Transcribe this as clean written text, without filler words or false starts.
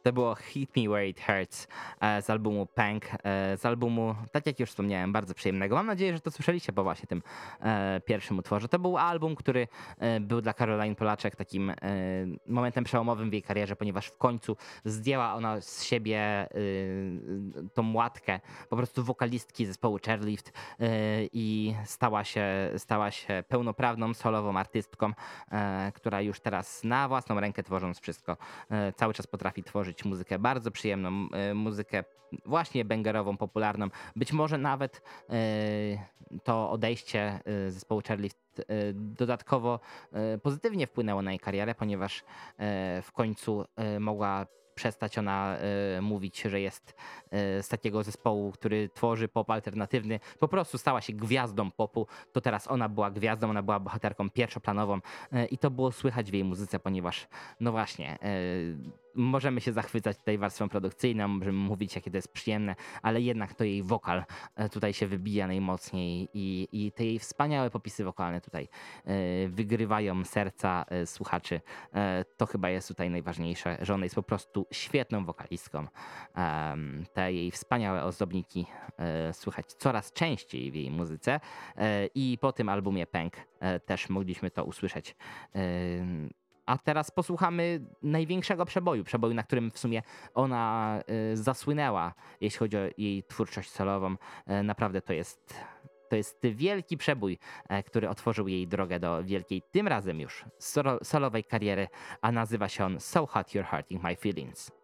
To było Hit Me Where It Hurts z albumu Punk, z albumu, tak jak już wspomniałem, bardzo przyjemnego. Mam nadzieję, że to słyszeliście po właśnie tym pierwszym utworze. To był album, który był dla Caroline Polaczek takim momentem przełomowym w jej karierze, ponieważ w końcu zdjęła ona z siebie tą łatkę po prostu wokalistki zespołu Chairlift i stała się pełnoprawną, solową artystką, która już teraz na własną rękę tworząc wszystko, cały czas potrafi tworzyć muzykę bardzo przyjemną, muzykę właśnie bangerową, popularną. Być może nawet to odejście zespołu Chairlift dodatkowo pozytywnie wpłynęło na jej karierę, ponieważ w końcu mogła przestać ona mówić, że jest z takiego zespołu, który tworzy pop alternatywny. Po prostu stała się gwiazdą popu. To teraz ona była gwiazdą, ona była bohaterką pierwszoplanową i to było słychać w jej muzyce, ponieważ no właśnie, możemy się zachwycać tutaj warstwą produkcyjną, możemy mówić, jakie to jest przyjemne, ale jednak to jej wokal tutaj się wybija najmocniej i te jej wspaniałe popisy wokalne tutaj wygrywają serca słuchaczy. To chyba jest tutaj najważniejsze, że ona jest po prostu świetną wokalistką. Te jej wspaniałe ozdobniki słychać coraz częściej w jej muzyce i po tym albumie Punk też mogliśmy to usłyszeć. A teraz posłuchamy największego przeboju, na którym w sumie ona zasłynęła, jeśli chodzi o jej twórczość solową. Naprawdę to jest wielki przebój, który otworzył jej drogę do wielkiej, tym razem już solowej kariery, a nazywa się on So Hot You're Hurting My Feelings.